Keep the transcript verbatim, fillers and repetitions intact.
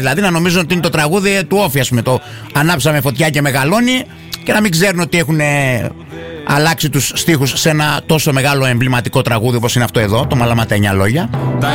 Δηλαδή να νομίζουν ότι είναι το τραγούδι του Όφη, ας πούμε, το ανάψαμε φωτιά και μεγαλώνει, και να μην ξέρουν ότι έχουν αλλάξει τους στίχους σε ένα τόσο μεγάλο εμβληματικό τραγούδι όπως είναι αυτό εδώ, το Μαλαματένια Λόγια.